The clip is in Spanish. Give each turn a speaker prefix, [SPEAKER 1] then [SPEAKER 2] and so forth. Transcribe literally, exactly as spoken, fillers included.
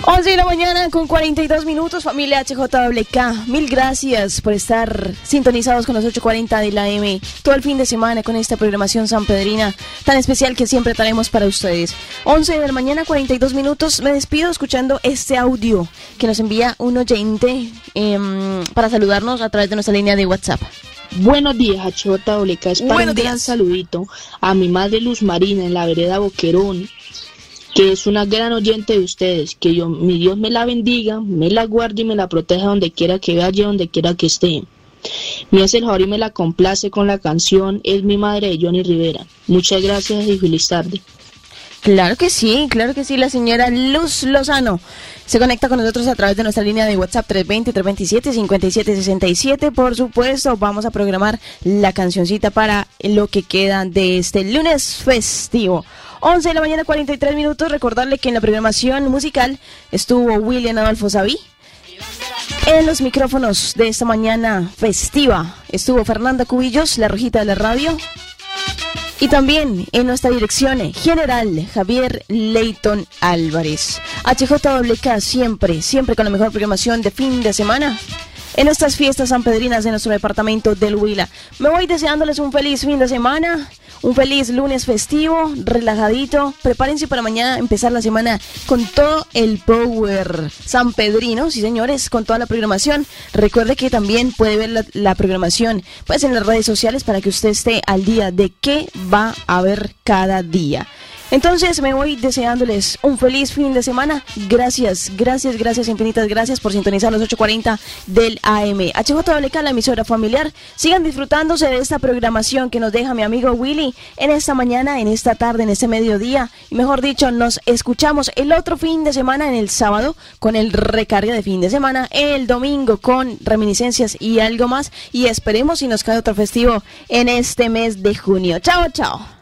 [SPEAKER 1] once de la mañana con cuarenta y dos minutos, familia H J W K. Mil gracias por estar sintonizados con los ocho cuarenta de la M todo el fin de semana con esta programación sanpedrina tan especial que siempre traemos para ustedes. once de la mañana, cuarenta y dos minutos. Me despido escuchando este audio que nos envía un oyente eh, para saludarnos a través de nuestra línea de WhatsApp.
[SPEAKER 2] Buenos días, H J W K. Es para
[SPEAKER 1] Buenos
[SPEAKER 2] un
[SPEAKER 1] días.
[SPEAKER 2] gran saludito a mi madre Luz Marina en la vereda Boquerón, que es una gran oyente de ustedes. Que yo, mi Dios me la bendiga, me la guarde y me la proteja donde quiera que vaya, donde quiera que esté. Me hace el favor y me la complace con la canción Es mi madre de Johnny Rivera. Muchas gracias y feliz tarde.
[SPEAKER 1] Claro que sí, claro que sí, la señora Luz Lozano se conecta con nosotros a través de nuestra línea de WhatsApp tres dos cero, tres dos siete, cinco siete seis siete. Por supuesto, vamos a programar la cancioncita para lo que queda de este lunes festivo. once de la mañana, cuarenta y tres minutos. Recordarle que en la programación musical estuvo William Adolfo Saví. En los micrófonos de esta mañana festiva estuvo Fernanda Cubillos, la rojita de la radio. Y también en nuestra dirección general, Javier Leighton Álvarez. H J W K siempre, siempre con la mejor programación de fin de semana en nuestras fiestas sanpedrinas de nuestro departamento del Huila. Me voy deseándoles un feliz fin de semana, un feliz lunes festivo, relajadito. Prepárense para mañana empezar la semana con todo el power sanpedrino, sí señores, con toda la programación. Recuerde que también puede ver la, la programación pues en las redes sociales para que usted esté al día de qué va a haber cada día. Entonces me voy deseándoles un feliz fin de semana. Gracias, gracias, gracias, infinitas gracias por sintonizar los ocho cuarenta del A M. H J W K, la emisora familiar. Sigan disfrutándose de esta programación que nos deja mi amigo Willy en esta mañana, en esta tarde, en este mediodía. Y mejor dicho, nos escuchamos el otro fin de semana, en el sábado, con el recarga de fin de semana. El domingo con reminiscencias y algo más. Y esperemos si nos cae otro festivo en este mes de junio. Chao, chao.